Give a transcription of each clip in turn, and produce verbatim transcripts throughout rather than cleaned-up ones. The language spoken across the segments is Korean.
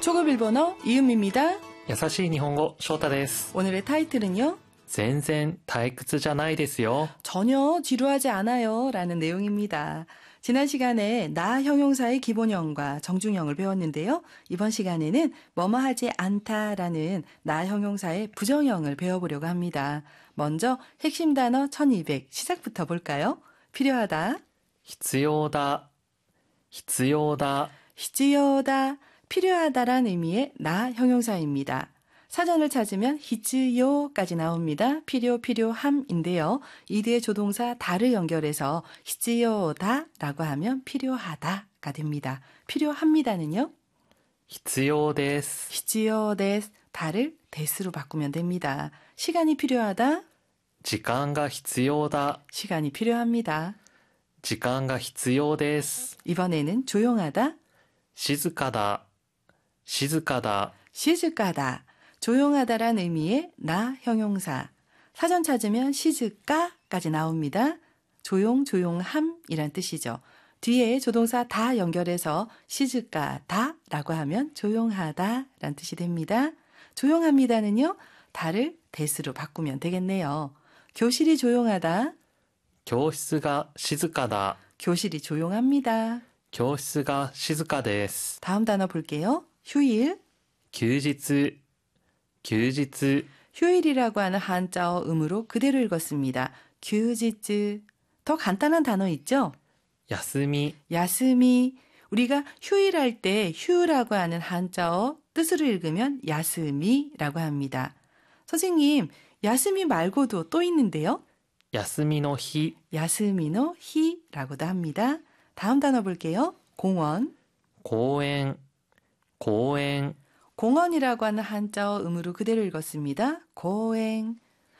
초급 일본어 이은미입니다. 優しい日本語、翔太です。 오늘의 타이틀은요. 全然退屈じゃないですよ. 전혀 지루하지 않아요 라는 내용입니다. 지난 시간에 나 형용사의 기본형과 정중형을 배웠는데요. 이번 시간에는 뭐뭐 하지 않다라는 나 형용사의 부정형을 배워보려고 합니다. 먼저 핵심 단어 천이백 시작부터 볼까요? 필요하다, 必要だ、必要だ, 히츠요다, 필요하다란 의미의 나 형용사입니다. 사전을 찾으면 히츠요까지 나옵니다. 필요, 필요함인데요. 이 뒤에 조동사 다를 연결해서 히츠요다라고 하면 필요하다가 됩니다. 필요합니다는요. 必要です. 히츠요데스, 다를 데스로 바꾸면 됩니다. 시간이 필요하다. 時間が必要だ. 시간이 필요합니다. 時間が必要です. 이번에는 조용하다. 静かだ, 静かだ. 시즈까다, 조용하다란 의미의 나 형용사. 사전 찾으면 시즈까까지 나옵니다. 조용, 조용함이란 뜻이죠. 뒤에 조동사 다 연결해서 시즈까다라고 하면 조용하다란 뜻이 됩니다. 조용합니다는요. 다를 데스로 바꾸면 되겠네요. 교실이 조용하다. 教室が静かだ. 교실이 조용합니다. 教室が静かです. 다음 단어 볼게요. 휴일. 休日、休日. 휴일이라고 하는 한자어 음으로 그대로 읽었습니다. 규지츠. 더 간단한 단어 있죠? 休み, 야스미. 우리가 휴일할 때 휴라고 하는 한자어 뜻으로 읽으면 야스미라고 합니다. 선생님, 야스미 말고도 또 있는데요. 休みの日, 야스미노 히라고도 합니다. 다음 단어 볼게요. 공원. 公園、公園. 공원이라고 하는 한자어 음으로 그대로 읽었습니다. 고행.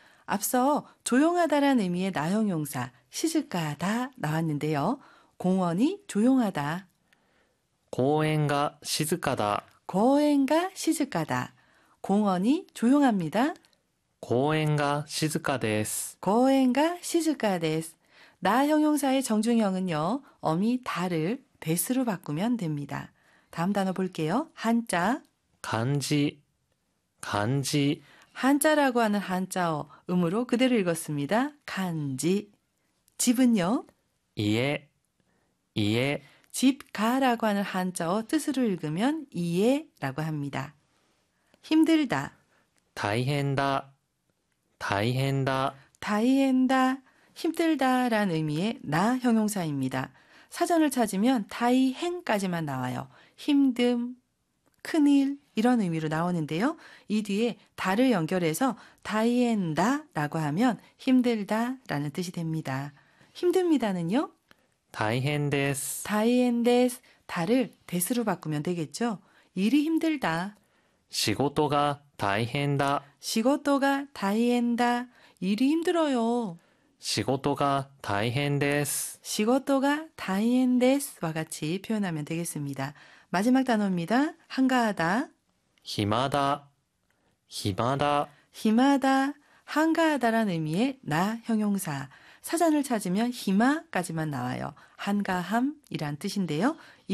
앞서 조용하다란 의미의 나형용사 시즈까다 나왔는데요. 공원이 조용하다. 公園が静かだ. 고행가 시즈까다. 공원이 조용합니다. 公園が静かです. 고행가 시즈까데스. 나 형용사의 정중형은요. 어미 다를 데스로 바꾸면 됩니다. 다음 단어 볼게요. 한자. 漢字、漢字. 한자라고 하는 한자어 음으로 그대로 읽었습니다. 간지. 집은요. 家、家. 집가라고 하는 한자어 뜻으로 읽으면 이해라고 합니다. 힘들다. 大変だ、大変だ. 다이엔다, 힘들다란 의미의 나 형용사입니다. 사전을 찾으면 다이행까지만 나와요. 힘듦, 큰일 이런 의미로 나오는데요. 이 뒤에 다를 연결해서 다이엔다라고 하면 힘들다라는 뜻이 됩니다. 힘듭니다는요. 大変です. 다이엔데스, 다를 데스로 바꾸면 되겠죠. 일이 힘들다. 仕事が大変だ. 시고토가 다이엔다. 일이 힘들어요. 仕事が大変です. 시고토가 다이엔데스와 같이 표현하면 되겠습니다. 마지막 단어입니다. 한가하다. 暇だ、暇だ. 힘하다, 한가하다란 의미의 나 형용사. 사전을 찾으면 힘아까지만 나와요. 한가함이란 뜻인데요.